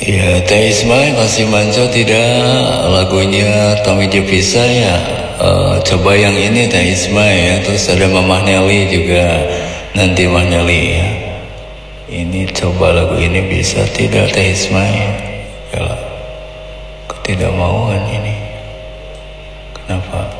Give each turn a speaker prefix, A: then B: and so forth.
A: Ya, Teh Ismail masih manco tidak lagunya Tommy Devisa ya. Coba yang ini Teh Ismail ya. Terus ada Mamah Nelly juga. Nanti Mamah Nelly ya. Ini coba lagu ini bisa tidak Teh Ismail? Ya lah, ketidakmauan ini. Kenapa?